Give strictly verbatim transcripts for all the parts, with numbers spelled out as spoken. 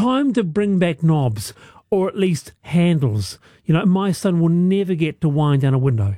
time to bring back knobs, or at least handles. You know, my son will never get to wind down a window.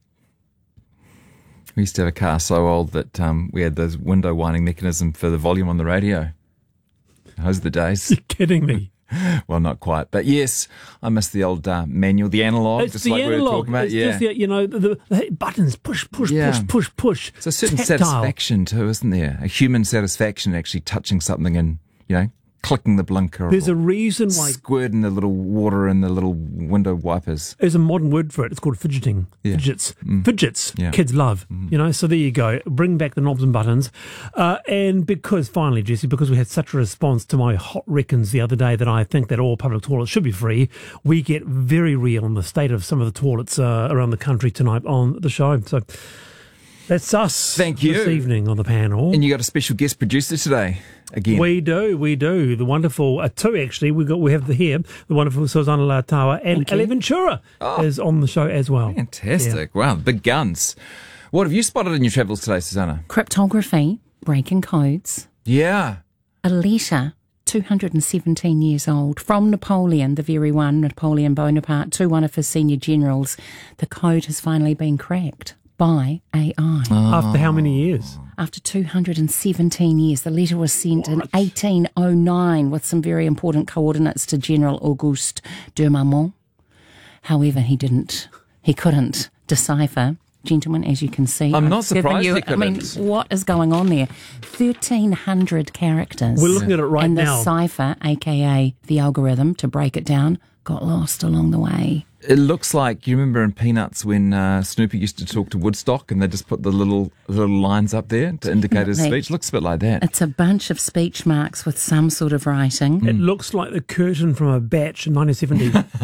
We used to have a car so old that um, we had the window winding mechanism for the volume on the radio. Those are the days. You're kidding me. Well, not quite. But yes, I miss the old uh, manual, the analogue, It's just the like we were analog. talking about. It's yeah. just the, you know, the, the, the buttons, push, push, Yeah. push, push, push. It's a certain Tactile. satisfaction too, isn't there? A human satisfaction actually touching something and, you know, clicking the blinker. There's or a reason why. squirting the little water in the little window wipers. There's a modern word for it. It's called fidgeting. Yeah. Fidgets. Mm. Fidgets. Yeah. Kids love. Mm. You know, so there you go. Bring back the knobs and buttons. Uh, and because, finally, Jesse, because we had such a response to my hot reckons the other day that I think that all public toilets should be free, we get very real on the state of some of the toilets uh, around the country tonight on the show. So that's us. Thank you. This evening on the panel. And you got a special guest producer today, again. We do, we do. The wonderful, uh, two actually, we got we have the here, the wonderful Susanna Latawa and Thank you. Ale Ventura Oh. is on the show as well. Fantastic. Wow, big guns. What have you spotted in your travels today, Susanna? Cryptography, breaking codes, Yeah. a letter two hundred seventeen years old from Napoleon, the very one, Napoleon Bonaparte, to one of his senior generals. The code has finally been cracked by A I. After how many years? After two hundred seventeen years, the letter was sent in eighteen oh nine with some very important coordinates to General Auguste de Marmont. However, he didn't, he couldn't decipher. Gentlemen, as you can see, I'm I've not given surprised you, he I mean, couldn't. what is going on there? thirteen hundred characters. We're looking at it right and now. the cipher, aka the algorithm, to break it down, got lost along the way. It looks like, you remember in Peanuts when uh, Snoopy used to talk to Woodstock and they just put the little little lines up there to indicate his Definitely. speech? Looks a bit like that. It's a bunch of speech marks with some sort of writing. It looks like the curtain from a batch in nineteen seventy.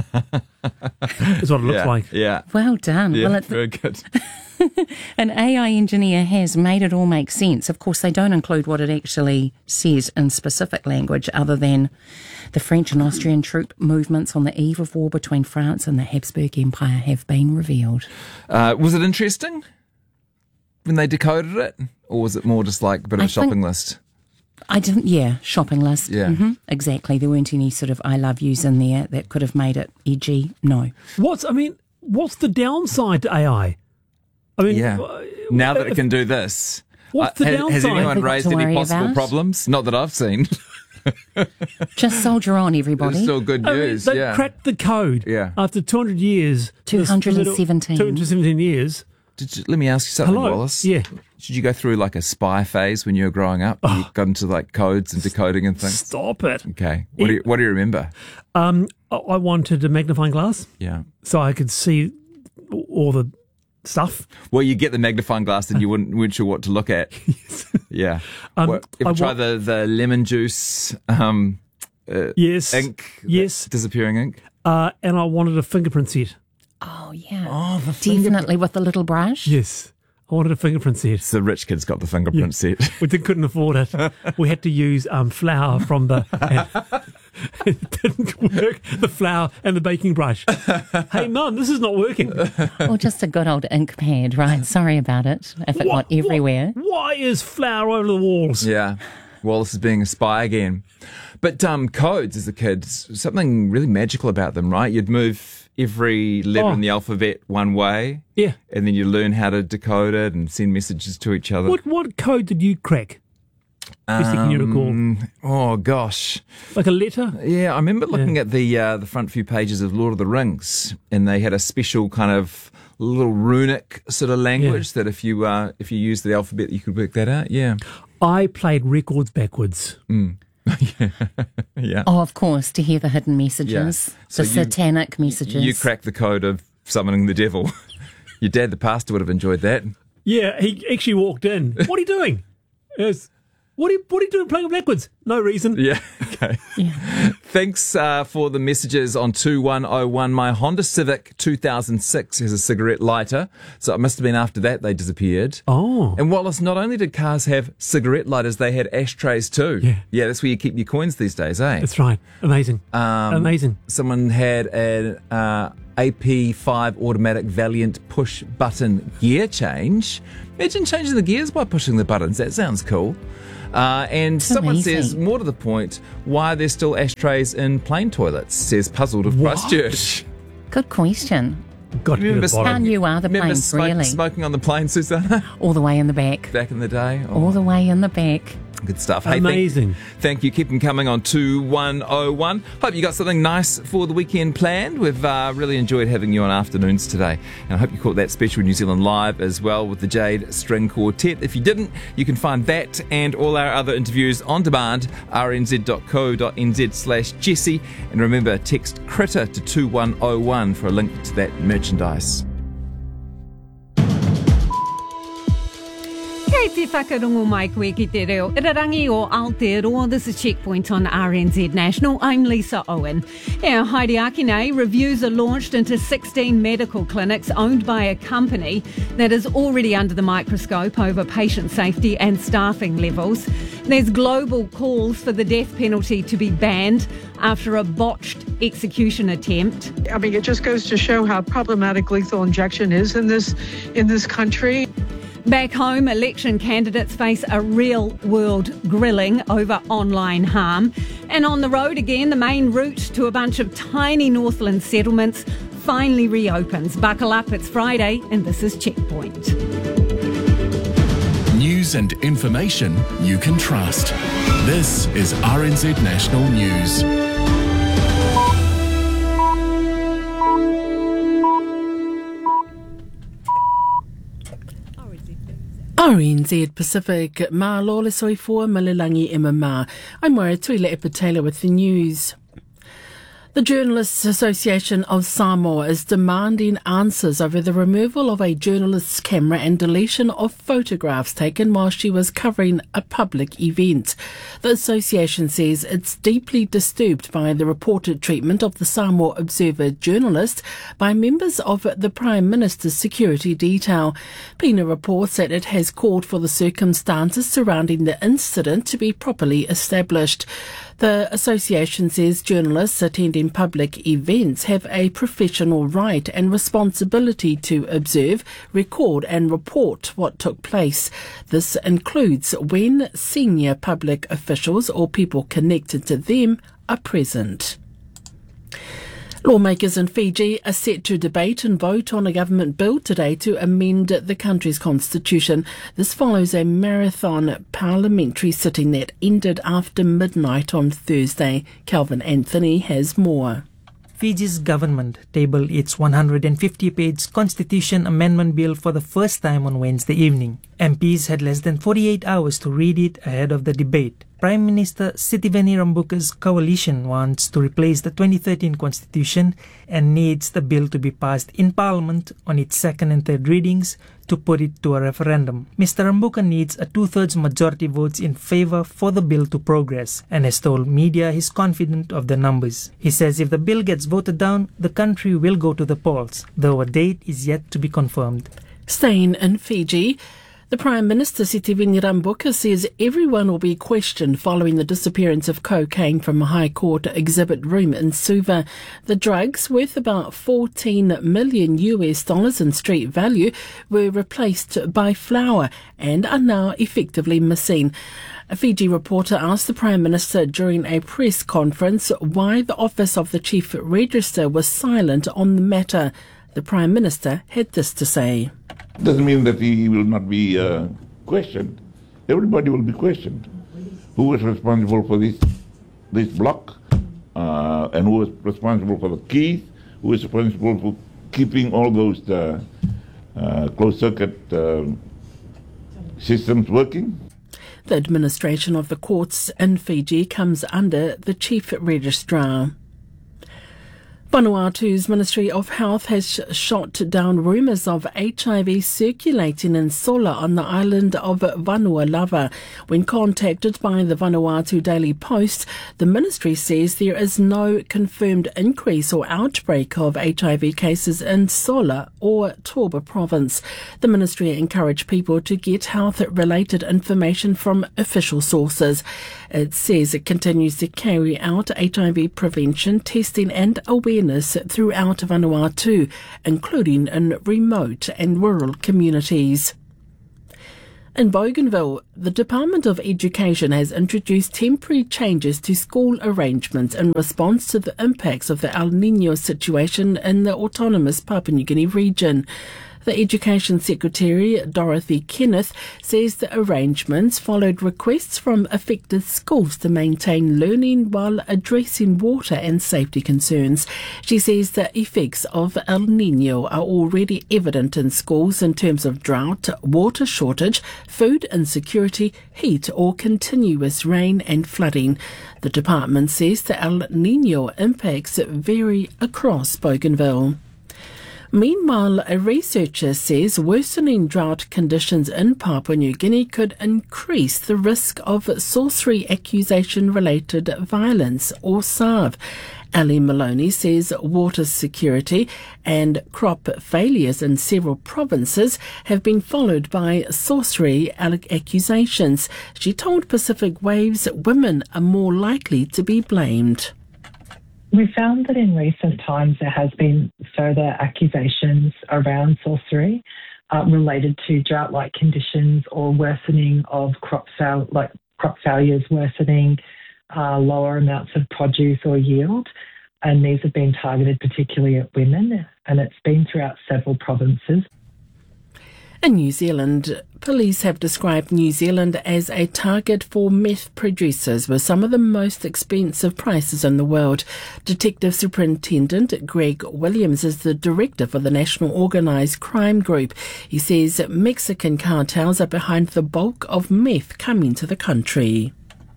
Is what it looks yeah. like. Yeah. Well done. Yeah, Well, it, very good. an A I engineer has made it all make sense. Of course, they don't include what it actually says in specific language other than the French and Austrian troop movements on the eve of war between France and the Habsburg Empire have been revealed. Uh, was it interesting when they decoded it? Or was it more just like a bit of I a shopping think- list? I didn't, yeah, shopping list. Yeah. hmm exactly. There weren't any sort of I love yous in there that could have made it edgy. No. What's, I mean, what's the downside to A I? I mean, Yeah. uh, Now that it if- can do this. What's the has, has downside? anyone Have we got raised to any worry possible about? problems? Not that I've seen. Just soldier on, everybody. It's still good I mean, news. they yeah. cracked the code Yeah. after two hundred years. two hundred seventeen. two hundred seventeen years. Did you, let me ask you something, Hello? Wallace. Yeah. Did you go through like a spy phase when you were growing up? You got into like codes and decoding and things? Stop it. Okay. What do you, what do you remember? Um, I- I wanted a magnifying glass Yeah. so I could see all the stuff. Well, you get the magnifying glass and you wouldn't, weren't sure what to look at. Yeah. Um, well, if I you try wa- the, the lemon juice um, uh, Yes. ink, Yes. that disappearing ink. Uh, and I wanted a fingerprint set. Oh, yeah. Oh, the Definitely with the little brush. Yes. I wanted a fingerprint set. The rich kids got the fingerprint set. We did, couldn't afford it. We had to use um, flour from the. It didn't work. The flour and the baking brush. Hey, Mum, this is not working. Or just a good old ink pad, right? Sorry about it. If it What- got everywhere. what- why is flour over the walls? Yeah. Wallace is being a spy again. But um, codes as a kid, something really magical about them, right? You'd move every letter Oh. in the alphabet one way. Yeah. And then you learn how to decode it and send messages to each other. What what code did you crack? Best you can you recall? Um, oh, gosh. Like a letter? Yeah, I remember looking at the uh, the front few pages of Lord of the Rings, and they had a special kind of little runic sort of language that if you uh, if you used the alphabet, you could work that out. Yeah, I played records backwards. yeah. Oh, of course, to hear the hidden messages, Yeah. So the you- satanic messages. You cracked the code of summoning the devil. Your dad, the pastor, would have enjoyed that. Yeah, he actually walked in. What are you doing? Yes. What are you, what are you doing playing backwards? No reason. Yeah, okay. Thanks uh, for the messages on two one oh one. My Honda Civic two thousand six has a cigarette lighter, so it must have been after that they disappeared. Oh. And Wallace, not only did cars have cigarette lighters, they had ashtrays too. Yeah. Yeah, that's where you keep your coins these days, eh? That's right. Amazing. Um, Amazing. Someone had a, uh, A P five automatic Valiant push button gear change. Imagine changing the gears by pushing the buttons. That sounds cool. Uh, and someone Amazing. says, more to the point, why are there still ashtrays in plane toilets? Says Puzzled of What? Christchurch. Good question. Got to get Remember a bottom. How new are the Remember planes, smoke, really? smoking on the plane, Susanna? All the way in the back. Back in the day? Oh, All the way in the back. good stuff. Hey, thank- Amazing. Thank you. Keep them coming on two one oh one. Hope you got something nice for the weekend planned. We've uh, really enjoyed having you on afternoons today. And I hope you caught that special New Zealand Live as well with the Jade String Quartet. If you didn't, you can find that and all our other interviews on demand, r n z dot co dot n z slash Jesse. And remember, text Critter to two one oh one for a link to that merchandise. Kei te whakarungo mai koe ki te reo. Irarangi o Aotearoa, this is Checkpoint on R N Z National. I'm Lisa Owen. Our Haere Akine, reviews are launched into sixteen medical clinics owned by a company that is already under the microscope over patient safety and staffing levels. There's global calls for the death penalty to be banned after a botched execution attempt. I mean, it just goes to show how problematic lethal injection is in this in this country. Back home, election candidates face a real-world grilling over online harm. And on the road again, the main route to a bunch of tiny Northland settlements finally reopens. Buckle up, it's Friday, and this is Checkpoint. News and information you can trust. This is R N Z National News. R N Z Pacific, mā lola soifua malilangi e mama. I'm Moira Tuila Epatela with the news. The Journalists Association of Samoa is demanding answers over the removal of a journalist's camera and deletion of photographs taken while she was covering a public event. The association says it's deeply disturbed by the reported treatment of the Samoa Observer journalist by members of the Prime Minister's security detail. Pina reports that it has called for the circumstances surrounding the incident to be properly established. The association says journalists attending public events have a professional right and responsibility to observe, record and report what took place. This includes when senior public officials or people connected to them are present. Lawmakers in Fiji are set to debate and vote on a government bill today to amend the country's constitution. This follows a marathon parliamentary sitting that ended after midnight on Thursday. Calvin Anthony has more. Fiji's government tabled its one hundred fifty page Constitution Amendment Bill for the first time on Wednesday evening. M Ps had less than forty-eight hours to read it ahead of the debate. Prime Minister Sitiveni Rambuka's coalition wants to replace the twenty thirteen Constitution and needs the bill to be passed in Parliament on its second and third readings to put it to a referendum. Mister Rambuka needs a two-thirds majority votes in favour for the bill to progress and has told media he's confident of the numbers. He says if the bill gets voted down, the country will go to the polls, though a date is yet to be confirmed. Staying in Fiji, the Prime Minister Sitiveni Rambuka says everyone will be questioned following the disappearance of cocaine from a High Court exhibit room in Suva. The drugs, worth about fourteen million U S dollars in street value, were replaced by flour and are now effectively missing. A Fiji reporter asked the Prime Minister during a press conference why the Office of the Chief Register was silent on the matter. The Prime Minister had this to say. Doesn't mean that he will not be uh, questioned. Everybody will be questioned. Who is responsible for this this block, uh, and who is responsible for the keys? Who is responsible for keeping all those uh, uh, closed circuit uh, systems working? The administration of the courts in Fiji comes under the Chief Registrar. Vanuatu's Ministry of Health has shot down rumours of H I V circulating in sola on the island of Vanuatu. When contacted by the Vanuatu Daily Post, the ministry says there is no confirmed increase or outbreak of H I V cases in Sola or Toba province. The ministry encouraged people to get health-related information from official sources. It says it continues to carry out H I V prevention, testing and awareness awareness throughout Vanuatu, including in remote and rural communities. In Bougainville, the Department of Education has introduced temporary changes to school arrangements in response to the impacts of the El Niño situation in the autonomous Papua New Guinea region. The Education Secretary, Dorothy Kenneth, says the arrangements followed requests from affected schools to maintain learning while addressing water and safety concerns. She says the effects of El Niño are already evident in schools in terms of drought, water shortage, food insecurity, heat or continuous rain and flooding. The department says the El Niño impacts vary across Bougainville. Meanwhile, a researcher says worsening drought conditions in Papua New Guinea could increase the risk of sorcery accusation-related violence, or S A V. Ali Maloney says water security and crop failures in several provinces have been followed by sorcery accusations. She told Pacific Waves women are more likely to be blamed. We found that in recent times there has been further accusations around sorcery uh, related to drought-like conditions or worsening of crop fail- like crop failures, worsening uh, lower amounts of produce or yield, and these have been targeted particularly at women, and it's been throughout several provinces. In New Zealand, police have described New Zealand as a target for meth producers with some of the most expensive prices in the world. Detective Superintendent Greg Williams is the director for the National Organised Crime Group. He says Mexican cartels are behind the bulk of meth coming to the country.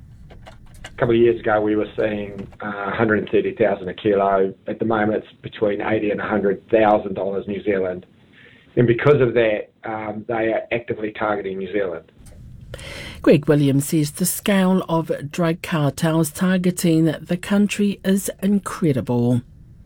A couple of years ago we were seeing uh, one hundred thirty thousand dollars a kilo. At the moment it's between eighty thousand dollars and one hundred thousand dollars New Zealand. And because of that, um, they are actively targeting New Zealand. Greg Williams says the scale of drug cartels targeting the country is incredible.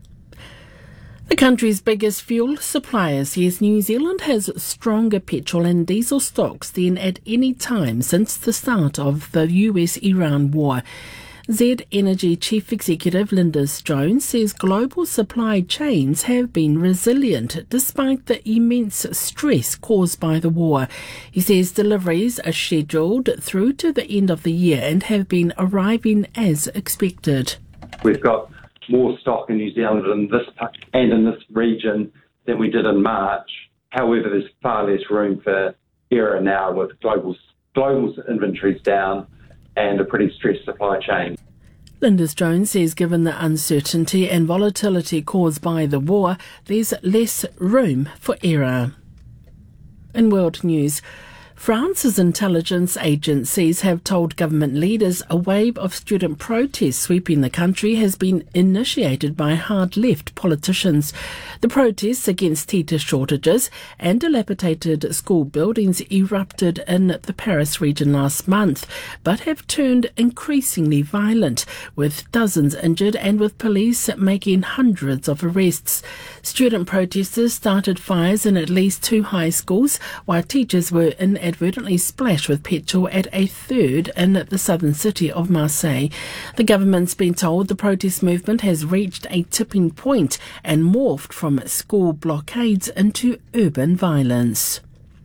The country's biggest fuel supplier says New Zealand has stronger petrol and diesel stocks than at any time since the start of the U S Iran war. Z Energy Chief Executive Lindis Jones says global supply chains have been resilient despite the immense stress caused by the war. He says deliveries are scheduled through to the end of the year and have been arriving as expected. We've got more stock in New Zealand in this and in this region than we did in March. However, there's far less room for error now with global global's inventories down and a pretty stressed supply chain. Lindis Jones says given the uncertainty and volatility caused by the war, there's less room for error. In world news, France's intelligence agencies have told government leaders a wave of student protests sweeping the country has been initiated by hard-left politicians. The protests against teacher shortages and dilapidated school buildings erupted in the Paris region last month, but have turned increasingly violent, with dozens injured and with police making hundreds of arrests. Student protesters started fires in at least two high schools, while teachers were inadvertently splashed with petrol at a third in the southern city of Marseille. The government's been told the protest movement has reached a tipping point and morphed from school blockades into urban violence.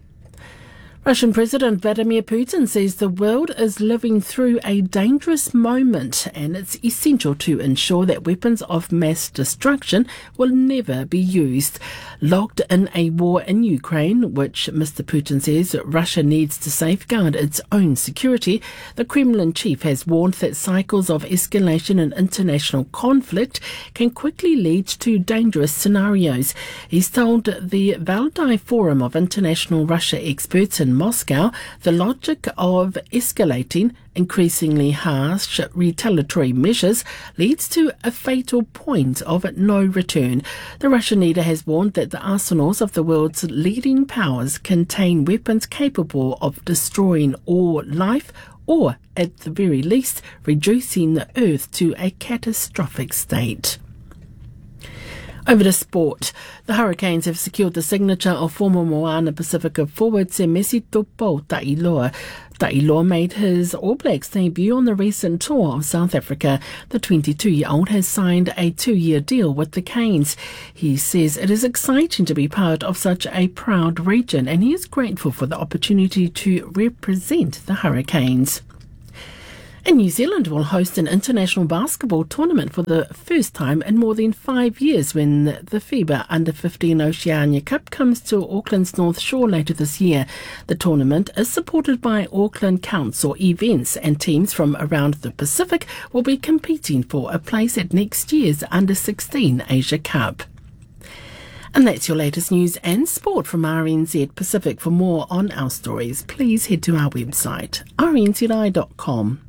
Russian President Vladimir Putin says the world is living through a dangerous moment and it's essential to ensure that weapons of mass destruction will never be used. Locked in a war in Ukraine, which Mister Putin says Russia needs to safeguard its own security, the Kremlin chief has warned that cycles of escalation in international conflict can quickly lead to dangerous scenarios. He's told the Valdai Forum of International Russia experts in Moscow the logic of escalating increasingly harsh retaliatory measures leads to a fatal point of no return. The Russian leader has warned that the arsenals of the world's leading powers contain weapons capable of destroying all life or, at the very least, reducing the Earth to a catastrophic state. Over to sport. The Hurricanes have secured the signature of former Moana Pacifica forward Te Mesi Tupo Ta'iloa. Ta'iloa made his All Blacks debut on the recent tour of South Africa. The twenty-two-year-old has signed a two-year deal with the Canes. He says it is exciting to be part of such a proud region, and he is grateful for the opportunity to represent the Hurricanes. And New Zealand will host an international basketball tournament for the first time in more than five years when the FIBA Under fifteen Oceania Cup comes to Auckland's North Shore later this year. The tournament is supported by Auckland Council Events, and teams from around the Pacific will be competing for a place at next year's Under sixteen Asia Cup. And that's your latest news and sport from R N Z Pacific. For more on our stories, please head to our website, r n z i dot com.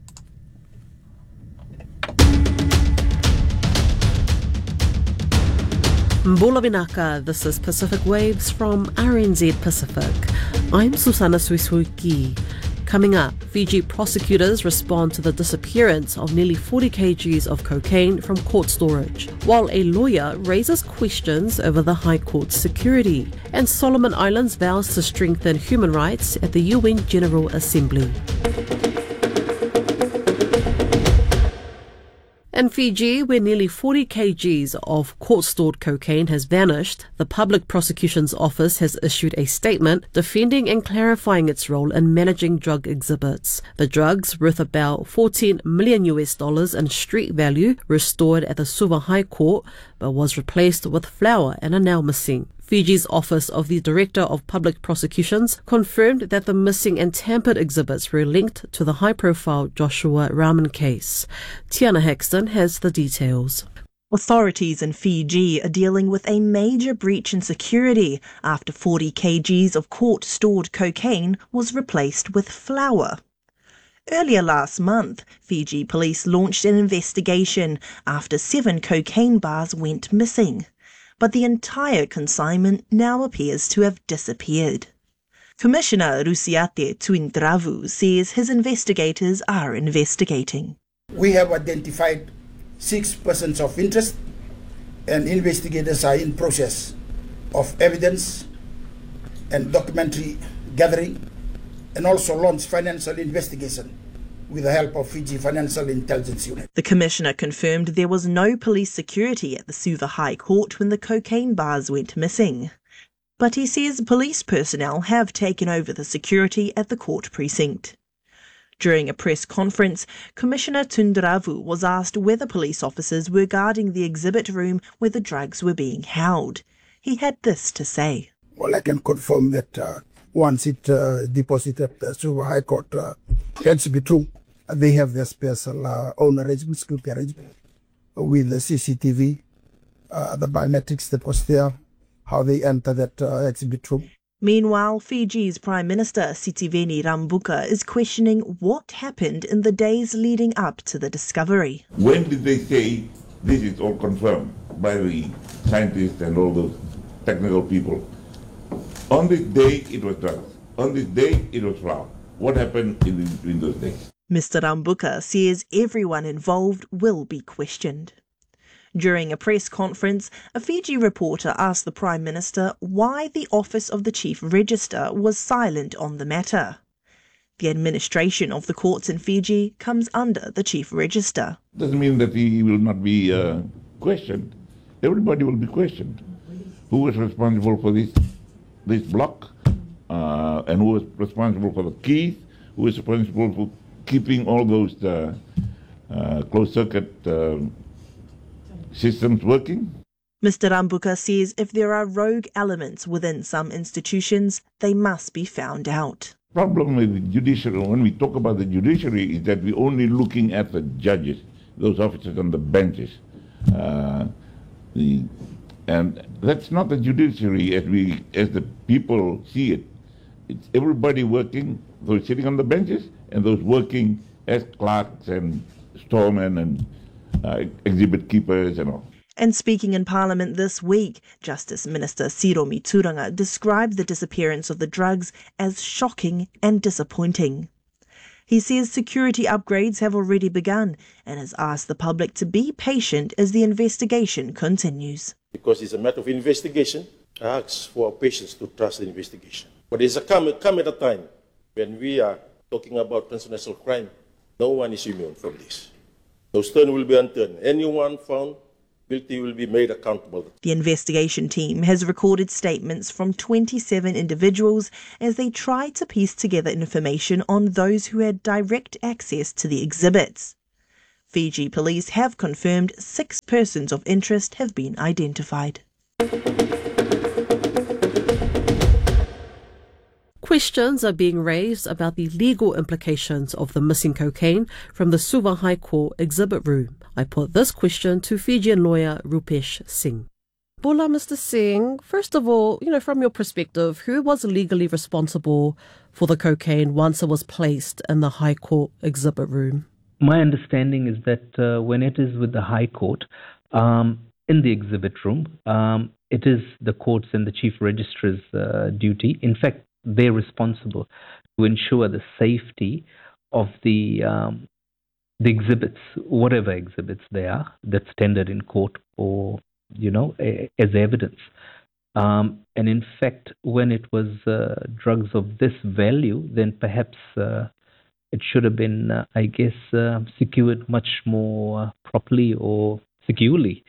Mbula Binaka, this is Pacific Waves from R N Z Pacific. I'm Susana Suisuki. Coming up, Fiji prosecutors respond to the disappearance of nearly forty kilograms of cocaine from court storage, while a lawyer raises questions over the High Court's security. And Solomon Islands vows to strengthen human rights at the U N General Assembly. In Fiji, where nearly forty kilograms of court-stored cocaine has vanished, the Public Prosecution's Office has issued a statement defending and clarifying its role in managing drug exhibits. The drugs, worth about fourteen million U S dollars in street value, were stored at the Suva High Court, but was replaced with flour and are now missing. Fiji's Office of the Director of Public Prosecutions confirmed that the missing and tampered exhibits were linked to the high-profile Joshua Rahman case. Tiana Haxton has the details. Authorities in Fiji are dealing with a major breach in security after forty kilograms of court-stored cocaine was replaced with flour. Earlier last month, Fiji police launched an investigation after seven cocaine bars went missing. But the entire consignment now appears to have disappeared. Commissioner Rusiate Tuindravu says his investigators are investigating. We have identified six persons of interest, and investigators are in process of evidence and documentary gathering, and also launch financial investigation with the help of Fiji Financial Intelligence Unit. The Commissioner confirmed there was no police security at the Suva High Court when the cocaine bars went missing. But he says police personnel have taken over the security at the court precinct. During a press conference, Commissioner Tundravu was asked whether police officers were guarding the exhibit room where the drugs were being held. He had this to say. Well, I can confirm that uh, once it uh, deposited at the Suva High Court, uh, it to be true. They have their special uh, own arrangement, security arrangement, with the C C T V, uh, the biometrics that was there, how they enter that uh, exhibit room. Meanwhile, Fiji's Prime Minister Sitiveni Rabuka is questioning what happened in the days leading up to the discovery. When did they say this is all confirmed by the scientists and all those technical people? On this day, it was drugs. On this day, it was flour. What happened in between those days? Mister Rabuka says everyone involved will be questioned. During a press conference, a Fiji reporter asked the Prime Minister why the Office of the Chief Register was silent on the matter. The administration of the courts in Fiji comes under the Chief Register. Doesn't mean that he will not be uh, questioned. Everybody will be questioned. Who was responsible for this, this block? Uh, and who was responsible for the keys? Who was responsible for keeping all those uh, uh, closed-circuit uh, systems working? Mister Rabuka says if there are rogue elements within some institutions, they must be found out. Problem with the judiciary, when we talk about the judiciary, is that we're only looking at the judges, those officers on the benches. Uh, the, and that's not the judiciary as we, as the people see it. It's everybody working, those sitting on the benches, and those working as clerks and storemen and uh, exhibit keepers and all. And speaking in Parliament this week, Justice Minister Siro Mituranga described the disappearance of the drugs as shocking and disappointing. He says security upgrades have already begun and has asked the public to be patient as the investigation continues. because it's a matter of investigation. I ask for our patients to trust the investigation. But there's a come, come at a time when we are talking about transnational crime. No one is immune from this. No stone will be unturned. Anyone found guilty will be made accountable. The investigation team has recorded statements from twenty-seven individuals as they try to piece together information on those who had direct access to the exhibits. Fiji police have confirmed six persons of interest have been identified. Questions are being raised about the legal implications of the missing cocaine from the Suva High Court exhibit room. I put this question to Fijian lawyer Rupesh Singh. Bola, Mister Singh, first of all, you know, from your perspective, who was legally responsible for the cocaine once it was placed in the High Court exhibit room? My understanding is that uh, when it is with the High Court, um, in the exhibit room, um, it is the court's and the Chief Registrar's uh, duty. In fact, they're responsible to ensure the safety of the um, the exhibits, whatever exhibits they are, that's tendered in court or, you know, a, as evidence. Um, and in fact, when it was uh, drugs of this value, then perhaps uh, it should have been, uh, I guess, uh, secured much more uh, properly or securely,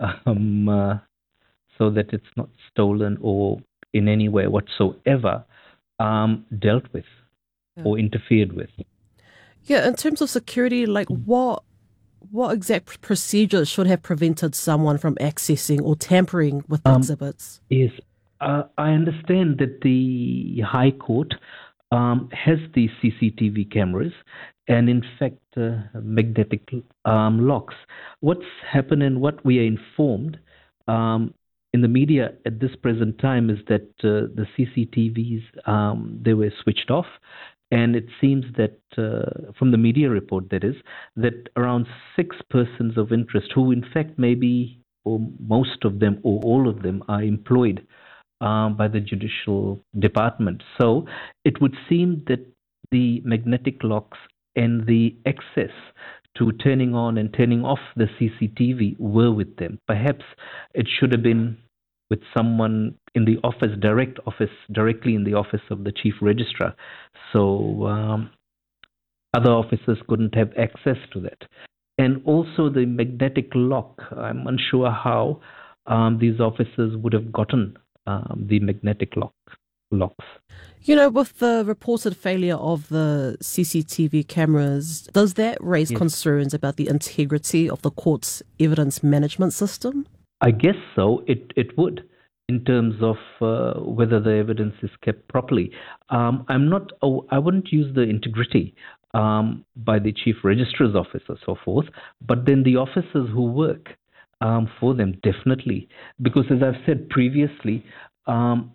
um, uh, so that it's not stolen or in any way whatsoever um, dealt with yeah. or interfered with. Yeah, in terms of security, like what what exact procedures should have prevented someone from accessing or tampering with the um, exhibits? Yes, uh, I understand that the High Court um, has the C C T V cameras and, in fact, uh, magnetic um, locks. What's happened and what we are informed um, in the media at this present time is that uh, the C C T Vs, um, they were switched off. And it seems that, uh, from the media report that is, that around six persons of interest, who in fact maybe, or most of them, or all of them, are employed uh, by the judicial department. So it would seem that the magnetic locks and the access to turning on and turning off the C C T V were with them. Perhaps it should have been with someone in the office, direct office, directly in the office of the Chief Registrar. So um, other officers couldn't have access to that. And also the magnetic lock, I'm unsure how um, these officers would have gotten um, the magnetic lock locks. You know, with the reported failure of the C C T V cameras, does that raise yes. concerns about the integrity of the court's evidence management system? I guess so. It it would, in terms of uh, whether the evidence is kept properly. Um, I'm not. Oh, I wouldn't use the integrity um, by the Chief Registrar's office or so forth, but then the officers who work um, for them, definitely, because as I've said previously, um,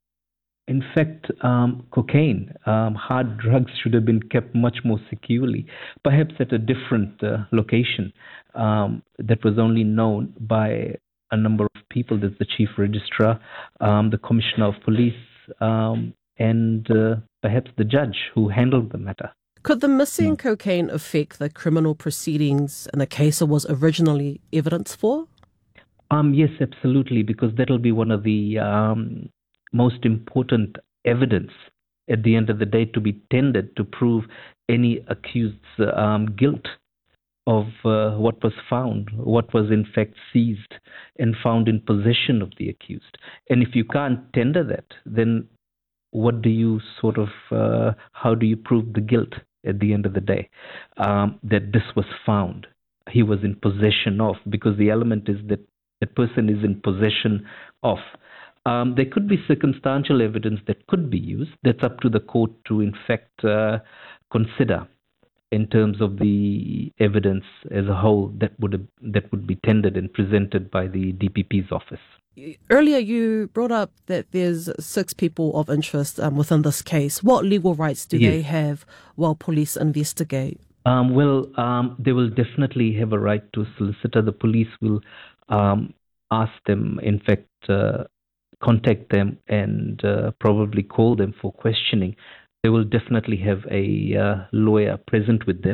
in fact, um, cocaine, um, hard drugs should have been kept much more securely, perhaps at a different uh, location um, that was only known by a number of people. There's the Chief Registrar, um, the Commissioner of Police, um, and uh, perhaps the judge who handled the matter. Could the missing mm. cocaine affect the criminal proceedings in the case it was originally evidence for? Um, yes, absolutely, because that'll be one of the um, most important evidence at the end of the day to be tendered to prove any accused's um, guilt of uh, what was found, what was in fact seized and found in possession of the accused. And if you can't tender that, then what do you sort of, uh, how do you prove the guilt at the end of the day? Um, that this was found, he was in possession of, because the element is that that person is in possession of. Um, there could be circumstantial evidence that could be used. That's up to the court to, in fact, uh, consider in terms of the evidence as a whole that would that would be tendered and presented by the D P P's office. Earlier, you brought up that there's six people of interest um, within this case. What legal rights do yes. they have while police investigate? Um, well, um, they will definitely have a right to solicitor. The police will um, ask them, in fact, uh, contact them and uh, probably call them for questioning. They will definitely have a uh, lawyer present with them,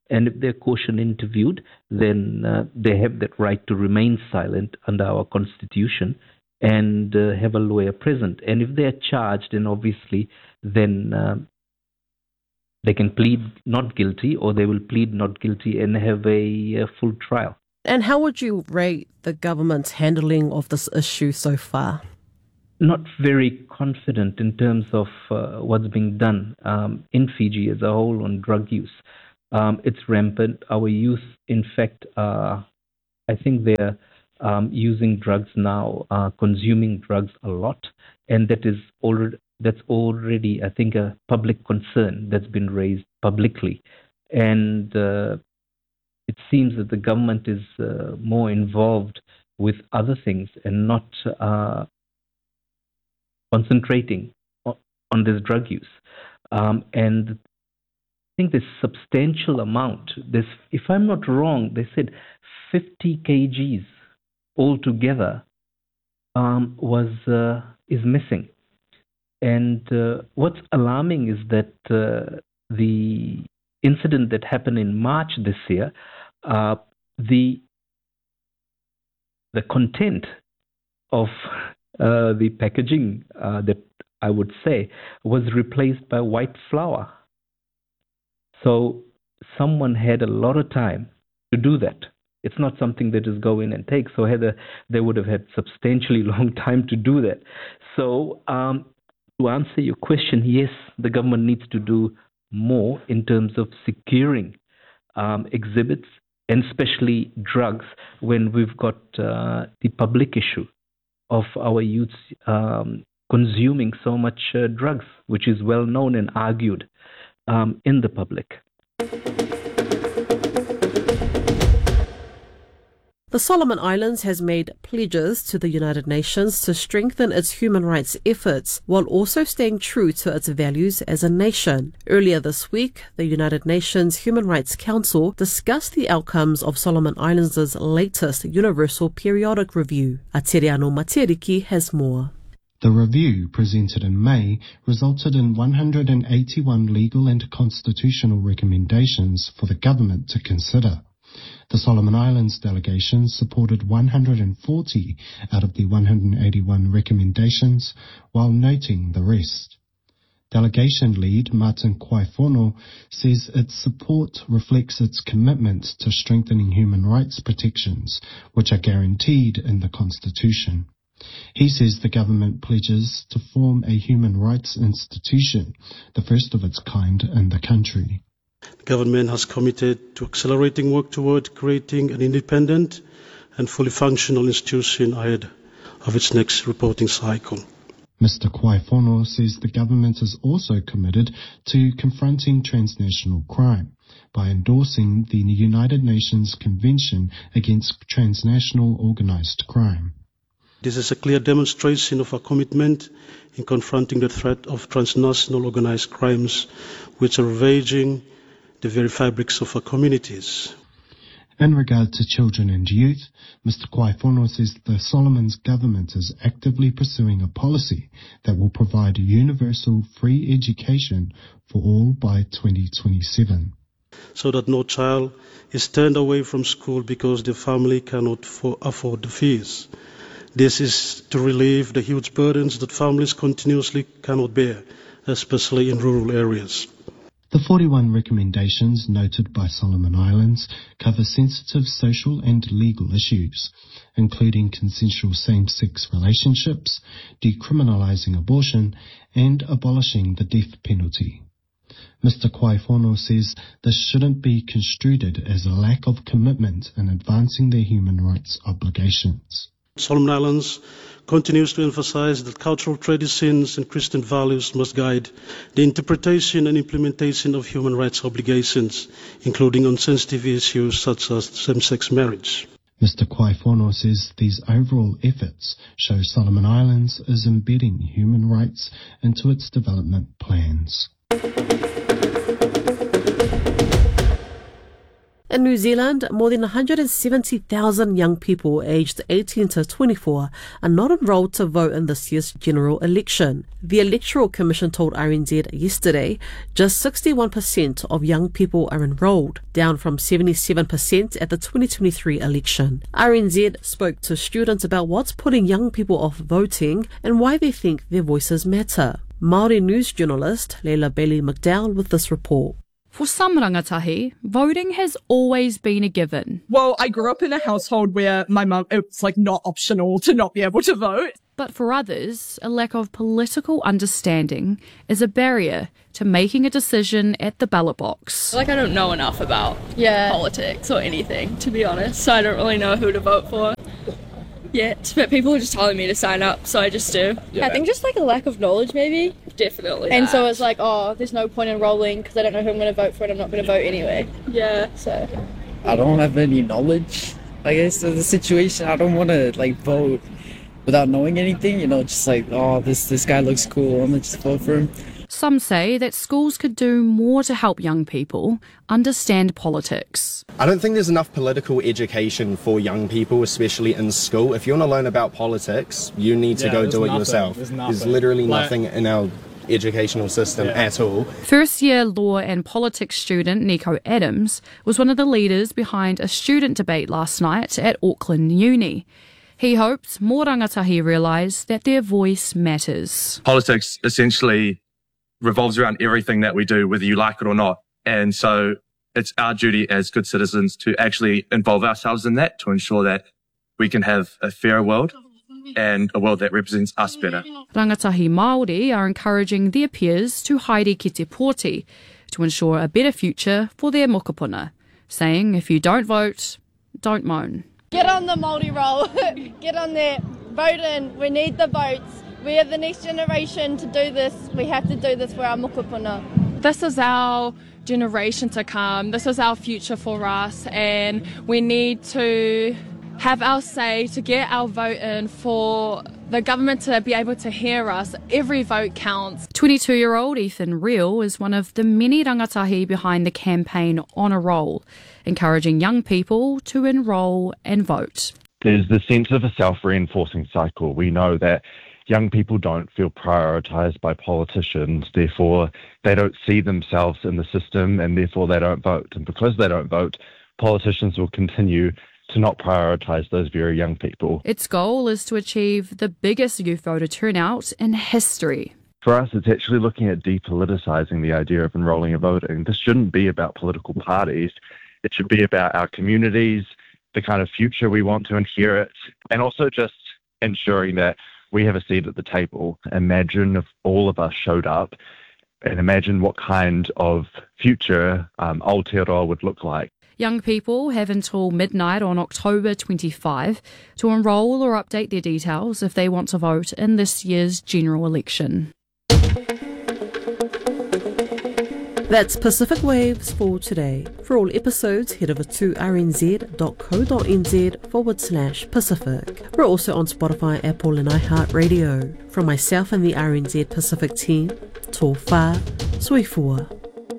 And if they're caution interviewed, then uh, they have that right to remain silent under our constitution and uh, have a lawyer present. And if they're charged, then obviously then uh, they can plead not guilty, or they will plead not guilty and have a, a full trial. And how would you rate the government's handling of this issue so far? Not very confident in terms of uh, what's being done um, in Fiji as a whole on drug use. Um, it's rampant. Our youth, in fact, uh, I think they're um, using drugs now, uh, consuming drugs a lot, and that is already that's already, I think, a public concern that's been raised publicly, and uh, it seems that the government is uh, more involved with other things and not uh, concentrating on, on this drug use. Um, and I think this substantial amount, this, if I'm not wrong, they said fifty kilograms altogether um, was uh, is missing. And uh, what's alarming is that uh, the incident that happened in March this year, uh, the the content of uh, the packaging uh, that I would say was replaced by white flour. So someone had a lot of time to do that. It's not something that is go in and take. So had a, they would have had substantially long time to do that. So um, to answer your question, yes, the government needs to do more in terms of securing um, exhibits, and especially drugs, when we've got uh, the public issue of our youths um, consuming so much uh, drugs, which is well known and argued um, in the public. The Solomon Islands has made pledges to the United Nations to strengthen its human rights efforts while also staying true to its values as a nation. Earlier this week, the United Nations Human Rights Council discussed the outcomes of Solomon Islands' latest Universal Periodic Review. Ateriano Materiki has more. The review, presented in May, resulted in one hundred eighty-one legal and constitutional recommendations for the government to consider. The Solomon Islands delegation supported one hundred forty out of the one hundred eighty-one recommendations, while noting the rest. Delegation lead Martin Kwaifono says its support reflects its commitment to strengthening human rights protections, which are guaranteed in the Constitution. He says the government pledges to form a human rights institution, the first of its kind in the country. The government has committed to accelerating work toward creating an independent and fully functional institution ahead of its next reporting cycle. Mister Kwaifono says the government is also committed to confronting transnational crime by endorsing the United Nations Convention Against Transnational Organized Crime. This is a clear demonstration of our commitment in confronting the threat of transnational organized crimes which are ravaging the very fabrics of our communities. In regard to children and youth, Mister Kwaifono says the Solomons government is actively pursuing a policy that will provide universal free education for all by twenty twenty-seven. So that no child is turned away from school because the family cannot for- afford the fees. This is to relieve the huge burdens that families continuously cannot bear, especially in rural areas. The forty-one recommendations noted by Solomon Islands cover sensitive social and legal issues, including consensual same-sex relationships, decriminalising abortion, and abolishing the death penalty. Mister Kwaifono says this shouldn't be construed as a lack of commitment in advancing their human rights obligations. Solomon Islands continues to emphasize that cultural traditions and Christian values must guide the interpretation and implementation of human rights obligations, including on sensitive issues such as same-sex marriage. Mister Kwaifono says these overall efforts show Solomon Islands is embedding human rights into its development plans. In New Zealand, more than one hundred seventy thousand young people aged eighteen to twenty-four are not enrolled to vote in this year's general election. The Electoral Commission told R N Z yesterday just sixty-one percent of young people are enrolled, down from seventy-seven percent at the twenty twenty-three election. R N Z spoke to students about what's putting young people off voting and why they think their voices matter. Māori news journalist Leila Bailey McDowell with this report. For some rangatahi, voting has always been a given. Well, I grew up in a household where my mum, it's like not optional to not be able to vote. But for others, a lack of political understanding is a barrier to making a decision at the ballot box. Like I don't know enough about yeah. politics or anything, to be honest, so I don't really know who to vote for yet. But people are just telling me to sign up, so I just do. Yeah. I think just like a lack of knowledge, maybe. Definitely. And that. So it's like, oh, there's no point in enrolling because I don't know who I'm going to vote for and I'm not going to vote anyway. Yeah, so. I don't have any knowledge, I guess, of the situation. I don't want to like vote without knowing anything, you know, just like, oh, this, this guy looks cool, I'm going to just vote for him. Some say that schools could do more to help young people understand politics. I don't think there's enough political education for young people, especially in school. If you want to learn about politics, you need to yeah, go do it nothing. yourself. There's, there's literally like, nothing in our educational system yeah. at all. First year law and politics student Nico Adams was one of the leaders behind a student debate last night at Auckland Uni. He hopes more rangatahi realise that their voice matters. Politics essentially revolves around everything that we do, whether you like it or not. And so it's our duty as good citizens to actually involve ourselves in that to ensure that we can have a fairer world and a world that represents us better. Rangatahi Māori are encouraging their peers to haere ki te pōti to ensure a better future for their mokopuna, saying if you don't vote, don't moan. Get on the Māori roll, get on there, vote in, we need the votes. We are the next generation to do this. We have to do this for our mokopuna. This is our generation to come. This is our future for us, and we need to have our say to get our vote in for the government to be able to hear us. Every vote counts. twenty-two-year-old Ethan Reel is one of the many rangatahi behind the campaign On a Roll, encouraging young people to enrol and vote. There's the sense of a self-reinforcing cycle. We know that young people don't feel prioritised by politicians, therefore they don't see themselves in the system and therefore they don't vote. And because they don't vote, politicians will continue to not prioritise those very young people. Its goal is to achieve the biggest youth voter turnout in history. For us, it's actually looking at depoliticising the idea of enrolling and voting. This shouldn't be about political parties. It should be about our communities, the kind of future we want to inherit, and also just ensuring that we have a seat at the table. Imagine if all of us showed up and imagine what kind of future um, Aotearoa would look like. Young people have until midnight on October twenty-fifth to enrol or update their details if they want to vote in this year's general election. That's Pacific Waves for today. For all episodes, head over to rnz.co.nz forward slash Pacific. We're also on Spotify, Apple and iHeartRadio. From myself and the R N Z Pacific team, tō whā, soifua.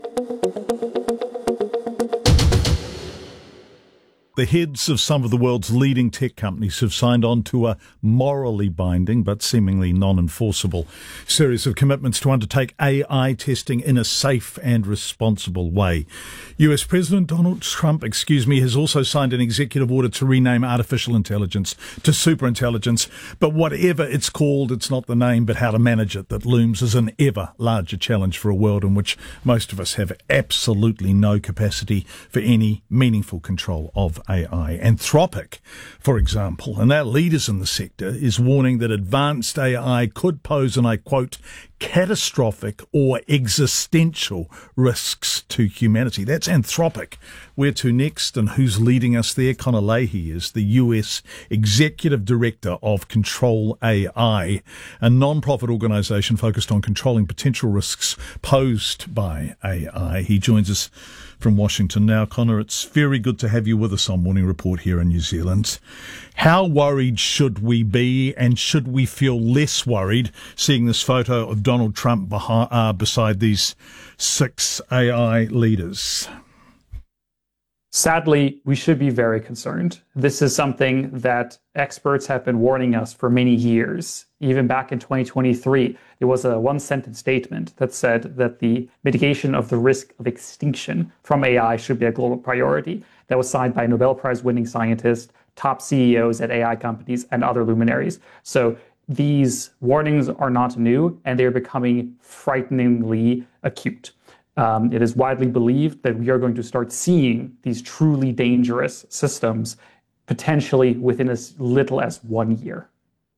The heads of some of the world's leading tech companies have signed on to a morally binding but seemingly non-enforceable series of commitments to undertake A I testing in a safe and responsible way. U S President Donald Trump, excuse me, has also signed an executive order to rename artificial intelligence to superintelligence. But whatever it's called, it's not the name but how to manage it that looms as an ever larger challenge for a world in which most of us have absolutely no capacity for any meaningful control of A I. Anthropic, for example, and our leaders in the sector, is warning that advanced A I could pose, and I quote, catastrophic or existential risks to humanity. That's Anthropic. Where to next and who's leading us there? Connor Leahy is the U S Executive Director of Control A I, a non-profit organisation focused on controlling potential risks posed by A I. He joins us from Washington now. Connor, it's very good to have you with us on Morning Report here in New Zealand. How worried should we be, and should we feel less worried seeing this photo of Donald Trump behind, uh, beside these six A I leaders? Sadly, we should be very concerned. This is something that experts have been warning us for many years. Even back in twenty twenty-three, there was a one-sentence statement that said that the mitigation of the risk of extinction from A I should be a global priority. That was signed by Nobel Prize-winning scientists, top C E Os at A I companies, and other luminaries. So these warnings are not new, and they're becoming frighteningly acute. Um, it is widely believed that we are going to start seeing these truly dangerous systems potentially within as little as one year.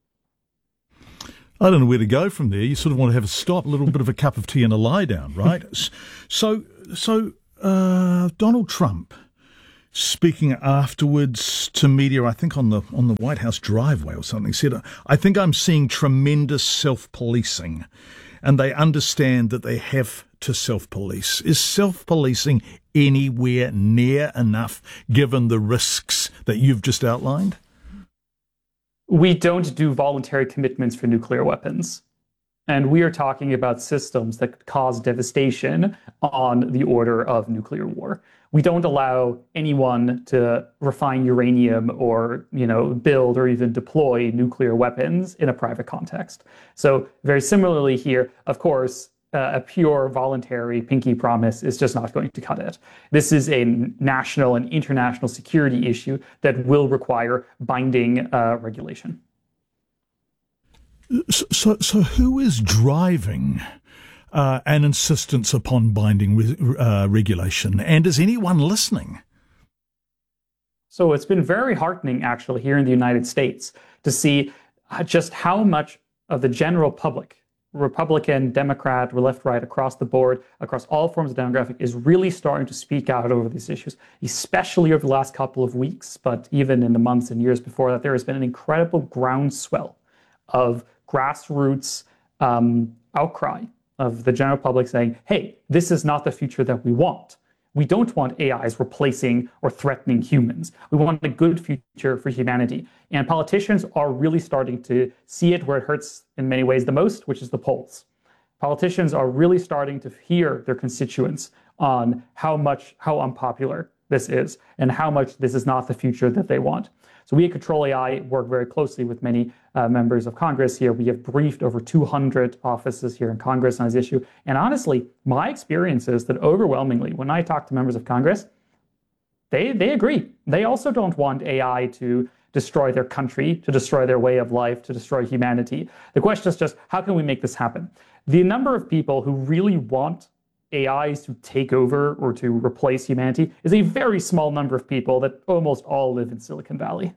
I don't know where to go from there. You sort of want to have a stop, a little bit of a cup of tea and a lie down, right? So, so uh, Donald Trump, speaking afterwards to media, I think on the on the White House driveway or something, said, "I think I'm seeing tremendous self-policing, and they understand that they have to self-police." Is self-policing anywhere near enough given the risks that you've just outlined? We don't do voluntary commitments for nuclear weapons. And we are talking about systems that could cause devastation on the order of nuclear war. We don't allow anyone to refine uranium or, you know, build or even deploy nuclear weapons in a private context. So very similarly here, of course, Uh, a pure voluntary pinky promise is just not going to cut it. This is a national and international security issue that will require binding uh, regulation. So, so, so who is driving uh, an insistence upon binding re- uh, regulation? And is anyone listening? So it's been very heartening, actually, here in the United States to see just how much of the general public, Republican, Democrat, left, right, across the board, across all forms of demographic, is really starting to speak out over these issues, especially over the last couple of weeks, but even in the months and years before that, there has been an incredible groundswell of grassroots um, outcry of the general public saying, hey, this is not the future that we want. We don't want A Is replacing or threatening humans. We want a good future for humanity. And politicians are really starting to see it where it hurts in many ways the most, which is the polls. Politicians are really starting to hear their constituents on how much, how unpopular this is and how much this is not the future that they want. So we at Control A I work very closely with many uh, members of Congress here. We have briefed over two hundred offices here in Congress on this issue. And honestly, my experience is that overwhelmingly, when I talk to members of Congress, they, they agree. They also don't want A I to destroy their country, to destroy their way of life, to destroy humanity. The question is just, how can we make this happen? The number of people who really want A Is to take over or to replace humanity is a very small number of people that almost all live in Silicon Valley.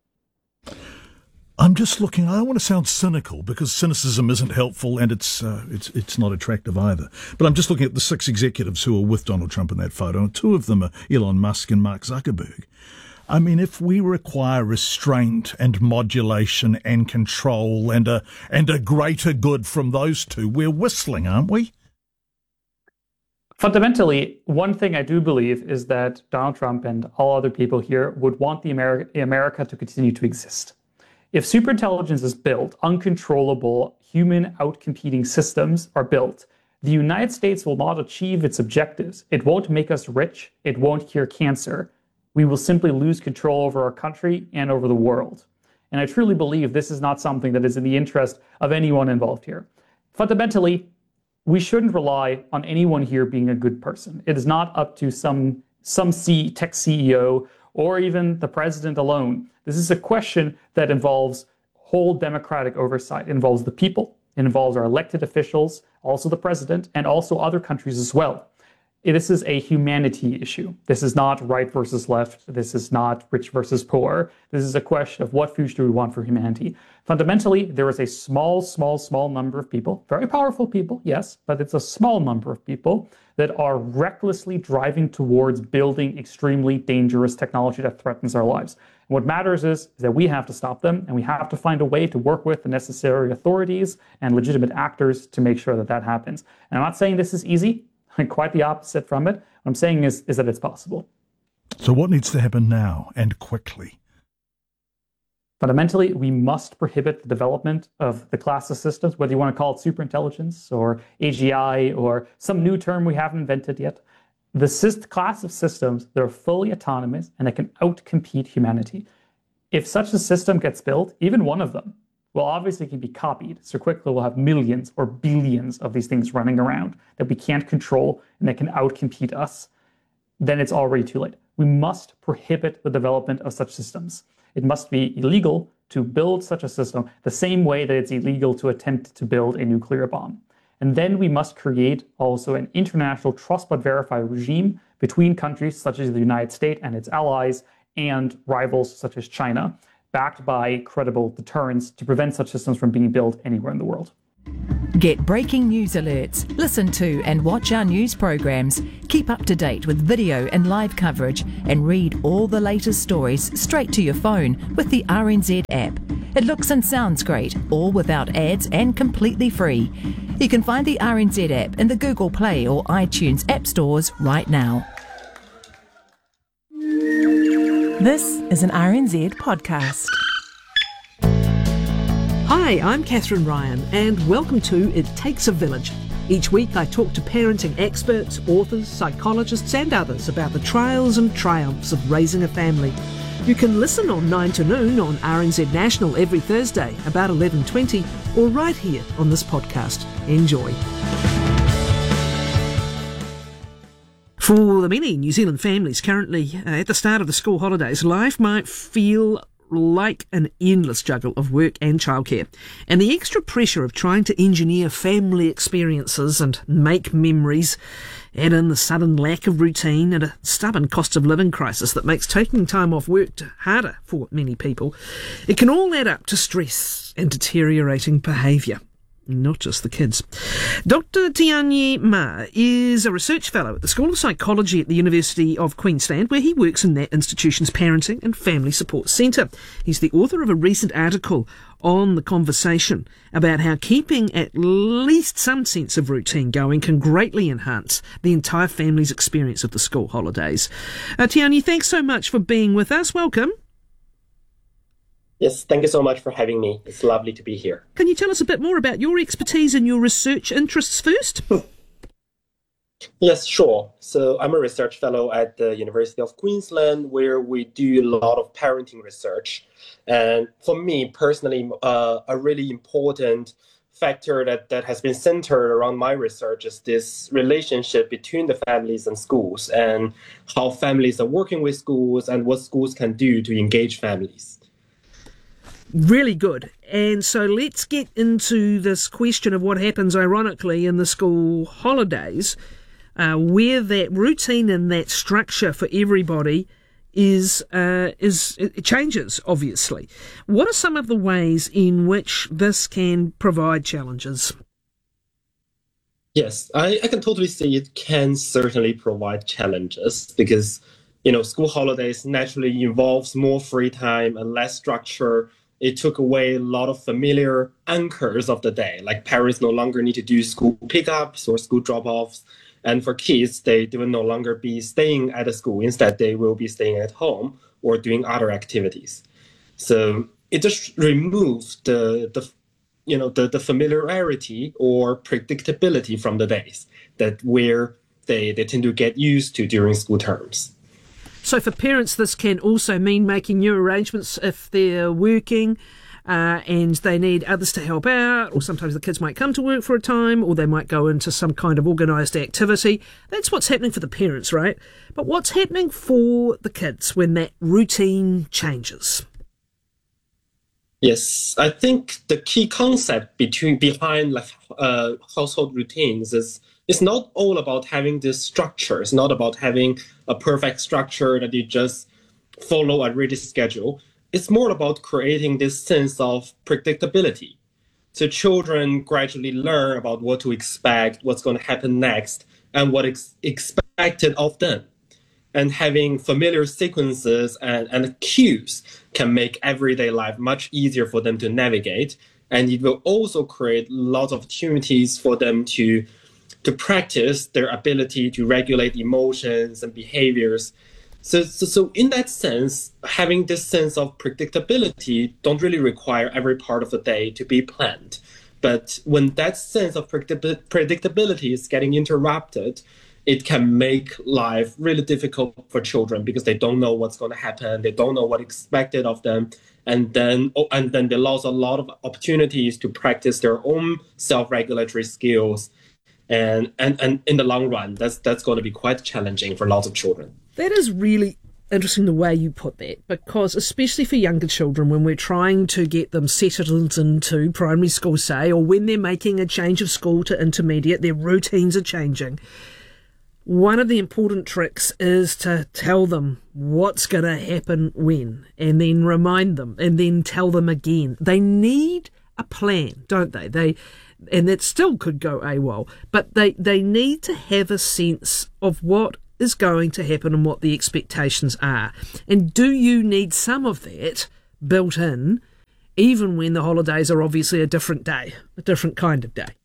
I'm just looking, I don't want to sound cynical because cynicism isn't helpful and it's uh, it's it's not attractive either. But I'm just looking at the six executives who are with Donald Trump in that photo, and two of them are Elon Musk and Mark Zuckerberg. I mean, if we require restraint and modulation and control and a, and a greater good from those two, we're whistling, aren't we? Fundamentally, one thing I do believe is that Donald Trump and all other people here would want the America, America to continue to exist. If superintelligence is built, uncontrollable human outcompeting systems are built, the United States will not achieve its objectives. It won't make us rich. It won't cure cancer. We will simply lose control over our country and over the world. And I truly believe this is not something that is in the interest of anyone involved here. Fundamentally, we shouldn't rely on anyone here being a good person. It is not up to some, some C, tech C E O or even the president alone. This is a question that involves whole democratic oversight. It involves the people, it involves our elected officials, also the president, and also other countries as well. This is a humanity issue. This is not right versus left. This is not rich versus poor. This is a question of what future do we want for humanity. Fundamentally, there is a small, small, small number of people, very powerful people, yes, but it's a small number of people that are recklessly driving towards building extremely dangerous technology that threatens our lives. And what matters is, is that we have to stop them, and we have to find a way to work with the necessary authorities and legitimate actors to make sure that that happens. And I'm not saying this is easy. Quite the opposite from it. What I'm saying is, is that it's possible. So what needs to happen now and quickly? Fundamentally, we must prohibit the development of the class of systems, whether you want to call it superintelligence or A G I or some new term we haven't invented yet. The syst- class of systems that are fully autonomous and that can outcompete humanity. If such a system gets built, even one of them, well, obviously it can be copied. So quickly we'll have millions or billions of these things running around that we can't control and that can outcompete us. Then it's already too late. We must prohibit the development of such systems. It must be illegal to build such a system the same way that it's illegal to attempt to build a nuclear bomb. And then we must create also an international trust but verify regime between countries such as the United States and its allies and rivals such as China, backed by credible deterrence to prevent such systems from being built anywhere in the world. Get breaking news alerts, listen to and watch our news programs, keep up to date with video and live coverage, and read all the latest stories straight to your phone with the R N Z app. It looks and sounds great, all without ads and completely free. You can find the R N Z app in the Google Play or iTunes app stores right now. This is an R N Z podcast. Hi, I'm Catherine Ryan, and welcome to It Takes a Village. Each week I talk to parenting experts, authors, psychologists and others about the trials and triumphs of raising a family. You can listen on nine to noon on R N Z National every Thursday, about eleven twenty, or right here on this podcast. Enjoy. For the many New Zealand families currently uh, at the start of the school holidays, life might feel like an endless juggle of work and childcare. And the extra pressure of trying to engineer family experiences and make memories, add in the sudden lack of routine and a stubborn cost of living crisis that makes taking time off work harder for many people, it can all add up to stress and deteriorating behaviour. Not just the kids. Doctor Tianyi Ma is a research fellow at the School of Psychology at the University of Queensland, where he works in that institution's Parenting and Family Support Centre. He's the author of a recent article on The Conversation about how keeping at least some sense of routine going can greatly enhance the entire family's experience of the school holidays. Uh, Tianyi, thanks so much for being with us. Welcome. Yes, thank you so much for having me. It's lovely to be here. Can you tell us a bit more about your expertise and your research interests first? Yes, sure. So I'm a research fellow at the University of Queensland, where we do a lot of parenting research. And for me personally, uh, a really important factor that, that has been centered around my research is this relationship between the families and schools, and how families are working with schools and what schools can do to engage families. Really good. And so let's get into this question of what happens, ironically, in the school holidays, uh, where that routine and that structure for everybody is uh, is it changes, obviously. What are some of the ways in which this can provide challenges? Yes, I, I can totally see it can certainly provide challenges because, you know, school holidays naturally involves more free time and less structure. It took away a lot of familiar anchors of the day, like parents no longer need to do school pickups or school drop-offs. And for kids, they, they will no longer be staying at a school. Instead, they will be staying at home or doing other activities. So it just removes the, the you know, the, the familiarity or predictability from the days that where they, they tend to get used to during school terms. So for parents, this can also mean making new arrangements if they're working uh, and they need others to help out, or sometimes the kids might come to work for a time, or they might go into some kind of organised activity. That's what's happening for the parents, right? But what's happening for the kids when that routine changes? Yes, I think the key concept between behind like uh, household routines is it's not all about having this structure. It's not about having a perfect structure that you just follow a rigid schedule. It's more about creating this sense of predictability. So children gradually learn about what to expect, what's going to happen next, and what is expected of them. And having familiar sequences and, and cues can make everyday life much easier for them to navigate. And it will also create lots of opportunities for them to to practice their ability to regulate emotions and behaviors. So, so, so in that sense, having this sense of predictability don't really require every part of the day to be planned. But when that sense of predictability is getting interrupted, it can make life really difficult for children because they don't know what's going to happen. They don't know what expected of them. And then, oh, and then they lost a lot of opportunities to practice their own self-regulatory skills. And, and, and in the long run, that's, that's going to be quite challenging for lots of children. That is really interesting the way you put that, because especially for younger children, when we're trying to get them settled into primary school, say, or when they're making a change of school to intermediate, their routines are changing. One of the important tricks is to tell them what's going to happen when, and then remind them, and then tell them again. They need a plan, don't they? They, and that still could go AWOL, but they, they need to have a sense of what is going to happen and what the expectations are. And do you need some of that built in, even when the holidays are obviously a different day, a different kind of day?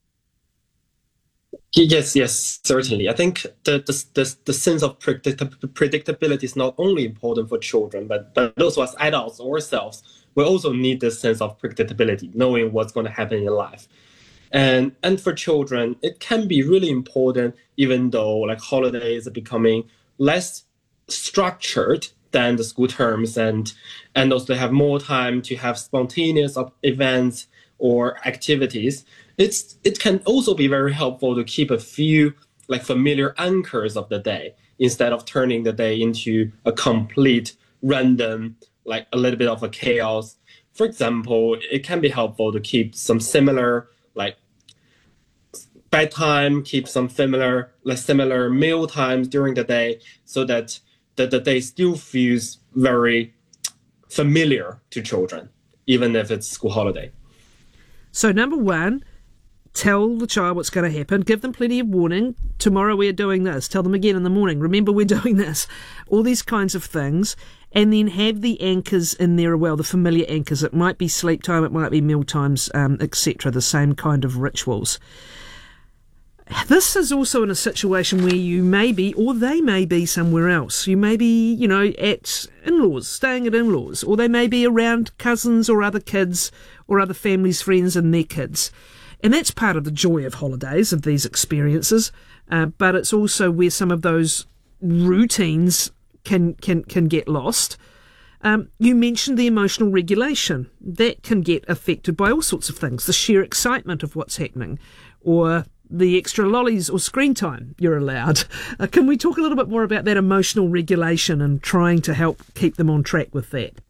Yes, yes, certainly. I think the the the, the sense of predict- predictability is not only important for children, but, but also as adults ourselves, we also need this sense of predictability, knowing what's going to happen in life. And and for children, it can be really important, even though like holidays are becoming less structured than the school terms, and and also have more time to have spontaneous events or activities. It's it can also be very helpful to keep a few like familiar anchors of the day instead of turning the day into a complete random, like a little bit of a chaos. For example, it can be helpful to keep some similar like bedtime, keep some similar like similar meal times during the day, so that the, the day still feels very familiar to children, even if it's school holiday. So number one, tell the child what's going to happen. Give them plenty of warning. Tomorrow we're doing this. Tell them again in the morning. Remember, we're doing this. All these kinds of things. And then have the anchors in there as well, the familiar anchors. It might be sleep time, it might be meal times, um, et cetera. The same kind of rituals. This is also in a situation where you may be, or they may be somewhere else. You may be, you know, at in-laws, staying at in-laws, or they may be around cousins or other kids or other families, friends and their kids. And that's part of the joy of holidays, of these experiences. Uh, but it's also where some of those routines can can, can get lost. Um, you mentioned the emotional regulation. That can get affected by all sorts of things. The sheer excitement of what's happening, or the extra lollies or screen time you're allowed. Uh, can we talk a little bit more about that emotional regulation and trying to help keep them on track with that?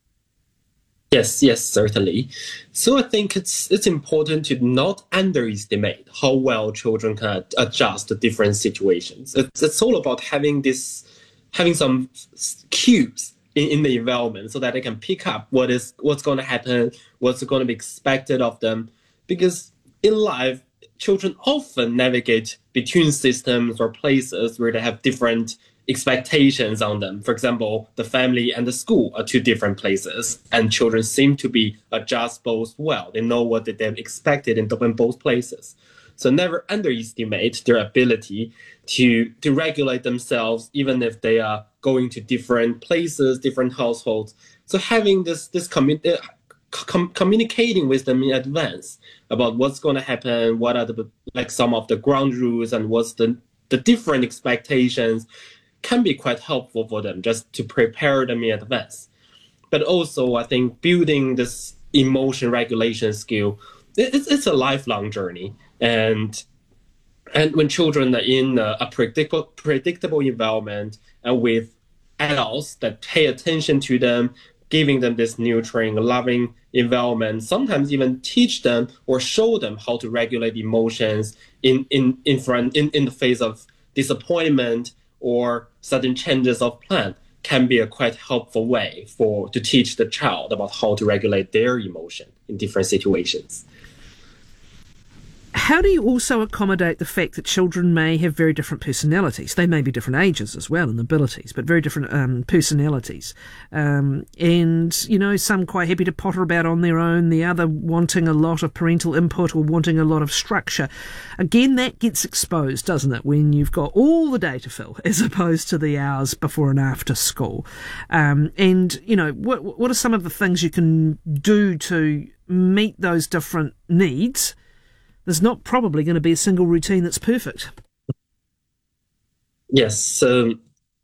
Yes, yes, certainly. So I think it's it's important to not underestimate how well children can adjust to different situations. It's it's all about having this, having some cues in, in the environment so that they can pick up what is what's going to happen, what's going to be expected of them. Because in life, children often navigate between systems or places where they have different expectations on them. For example, the family and the school are two different places, and children seem to be adjust both well. They know what they're expected in both places. So never underestimate their ability to, to regulate themselves, even if they are going to different places, different households. So having this, this community, Com- communicating with them in advance about what's going to happen, what are the like some of the ground rules, and what's the the different expectations, can be quite helpful for them just to prepare them in advance. But also, I think building this emotion regulation skill, it's it's a lifelong journey, and and when children are in a, a predictable predictable environment and with adults that pay attention to them, giving them this nurturing, loving environment, sometimes even teach them or show them how to regulate emotions in, in, in front in, in the face of disappointment or sudden changes of plan, can be a quite helpful way for to teach the child about how to regulate their emotion in different situations. How do you also accommodate the fact that children may have very different personalities? They may be different ages as well and abilities, but very different um, personalities. Um, and, you know, some quite happy to potter about on their own, the other wanting a lot of parental input or wanting a lot of structure. Again, that gets exposed, doesn't it, when you've got all the day to fill as opposed to the hours before and after school. Um, and, you know, what, what are some of the things you can do to meet those different needs? There's not probably going to be a single routine that's perfect. Yes, um,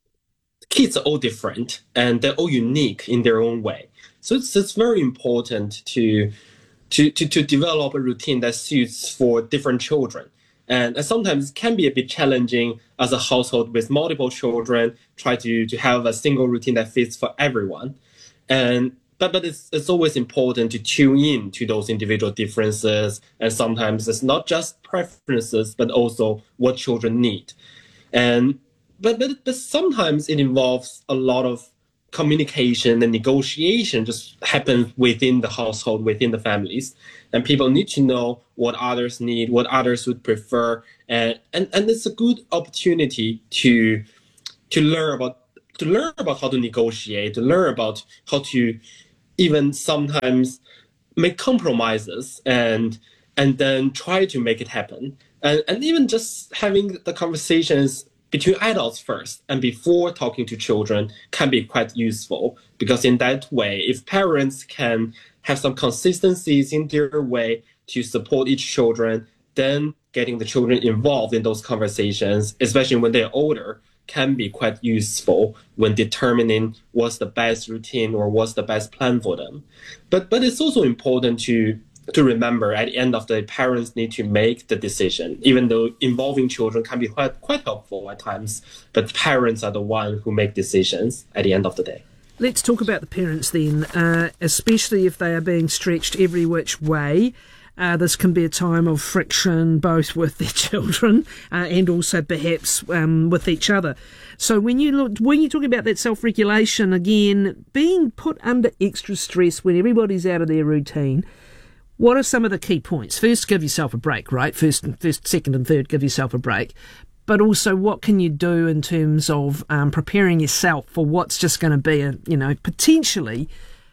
kids are all different and they're all unique in their own way. So it's, it's very important to, to, to, to develop a routine that suits for different children. And, and sometimes it can be a bit challenging as a household with multiple children, try to, to have a single routine that fits for everyone. And but but it's it's always important to tune in to those individual differences. And sometimes it's not just preferences, but also what children need. And but but, but sometimes it involves a lot of communication and negotiation just happens within the household, within the families. And people need to know what others need, what others would prefer. And and, and it's a good opportunity to to learn about to learn about how to negotiate, to learn about how to even sometimes make compromises and and then try to make it happen. And and even just having the conversations between adults first and before talking to children can be quite useful, because in that way, if parents can have some consistencies in their way to support each children, then getting the children involved in those conversations, especially when they're older, can be quite useful when determining what's the best routine or what's the best plan for them. But but it's also important to to remember at the end of the day, parents need to make the decision, even though involving children can be quite quite helpful at times. But parents are the ones who make decisions at the end of the day. Let's talk about the parents then, uh, especially if they are being stretched every which way. Uh, this can be a time of friction, both with their children uh, and also perhaps um, with each other. So when you look, when you talk about that self-regulation, again, being put under extra stress when everybody's out of their routine, what are some of the key points? First, give yourself a break, right? First, first, second, and third, give yourself a break. But also, what can you do in terms of um, preparing yourself for what's just going to be a, you know, potentially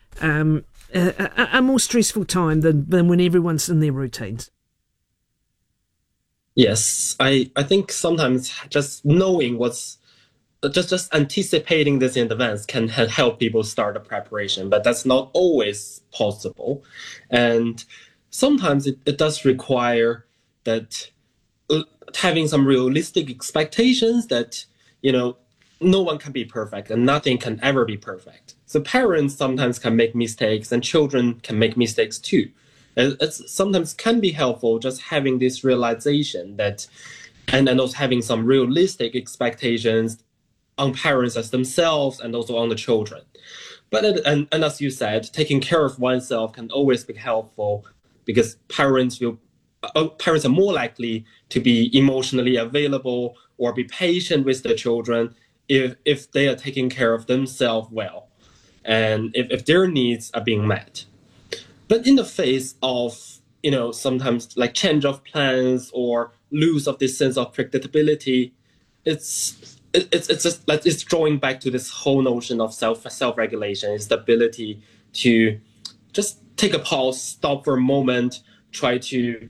um, A, a, a more stressful time than, than when everyone's in their routines? Yes, I, I think sometimes just knowing what's, just, just anticipating this in advance can help people start a preparation, but that's not always possible. And sometimes it, it does require that uh, having some realistic expectations that, you know, no one can be perfect and nothing can ever be perfect. So parents sometimes can make mistakes and children can make mistakes too. It's sometimes can be helpful just having this realization that, and then also having some realistic expectations on parents as themselves and also on the children. But, and, and as you said, taking care of oneself can always be helpful, because parents will, uh, parents are more likely to be emotionally available or be patient with their children if, if they are taking care of themselves well, and if, if their needs are being met. But in the face of, you know, sometimes like change of plans or lose of this sense of predictability, it's it, it's it's just like it's drawing back to this whole notion of self self regulation. It's the ability to just take a pause, stop for a moment, try to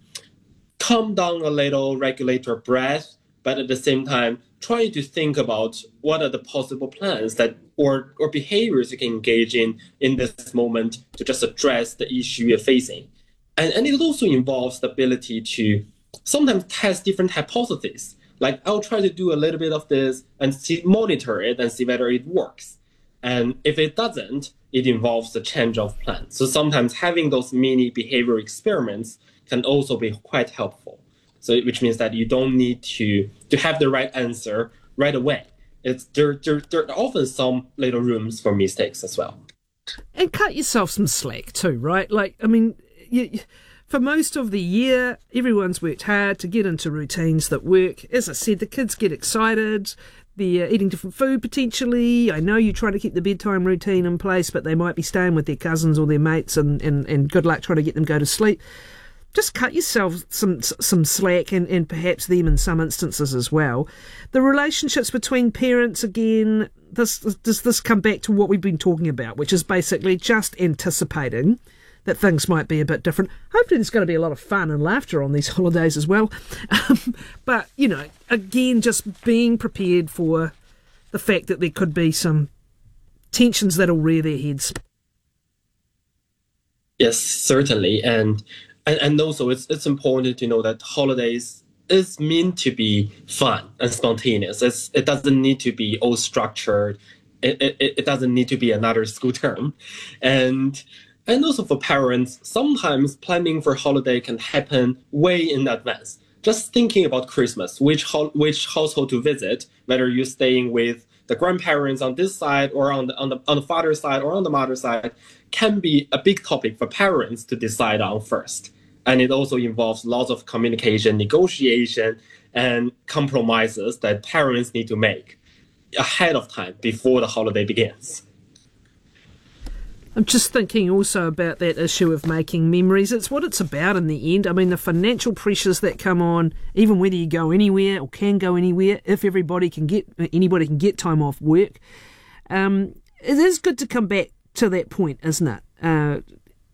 calm down a little, regulate your breath, but at the same time, try to think about what are the possible plans that or or behaviors you can engage in in this moment to just address the issue you're facing. And, and it also involves the ability to sometimes test different hypotheses. Like, I'll try to do a little bit of this and see, monitor it and see whether it works. And if it doesn't, it involves the change of plan. So sometimes having those mini behavior experiments can also be quite helpful. So, which means that you don't need to, to have the right answer right away. It's there, there, there are often some little rooms for mistakes as well. And cut yourself some slack too, right? Like, I mean, you, for most of the year, everyone's worked hard to get into routines that work. As I said, the kids get excited. They're eating different food potentially. I know you try to keep the bedtime routine in place, but they might be staying with their cousins or their mates, and, and, and good luck trying to get them to go to sleep. Just cut yourself some some slack, and, and perhaps them in some instances as well. The relationships between parents, again, this does this come back to what we've been talking about, which is basically just anticipating that things might be a bit different. Hopefully there's going to be a lot of fun and laughter on these holidays as well. Um, but, you know, again, just being prepared for the fact that there could be some tensions that'll rear their heads. Yes, certainly. And And, and also, it's it's important to know that holidays is meant to be fun and spontaneous. It's, it doesn't need to be all structured. It, it, it doesn't need to be another school term. And and also for parents, sometimes planning for holiday can happen way in advance. Just thinking about Christmas, which ho- which household to visit, whether you're staying with the grandparents on this side or on the, on the on the father's side or on the mother's side, can be a big topic for parents to decide on first. And it also involves lots of communication, negotiation, and compromises that parents need to make ahead of time before the holiday begins. I'm just thinking also about that issue of making memories. It's what it's about in the end. I mean, the financial pressures that come on, even whether you go anywhere or can go anywhere, if everybody can get, anybody can get time off work. Um, it is good to come back to that point, isn't it? Uh,